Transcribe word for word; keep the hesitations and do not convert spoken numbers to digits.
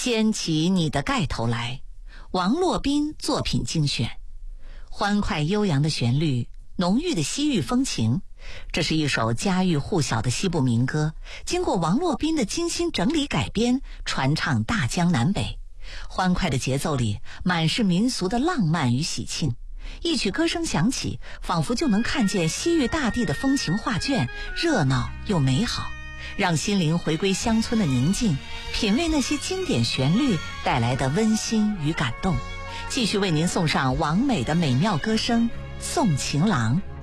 掀起你的盖头来，王洛宾作品精选。欢快悠扬的旋律，浓郁的西域风情，这是一首家喻户晓的西部民歌，经过王洛宾的精心整理改编，传唱大江南北。欢快的节奏里满是民俗的浪漫与喜庆，一曲歌声响起，仿佛就能看见西域大地的风情画卷，热闹又美好，让心灵回归乡村的宁静，品味那些经典旋律带来的温馨与感动。继续为您送上王美的美妙歌声《送情郎》。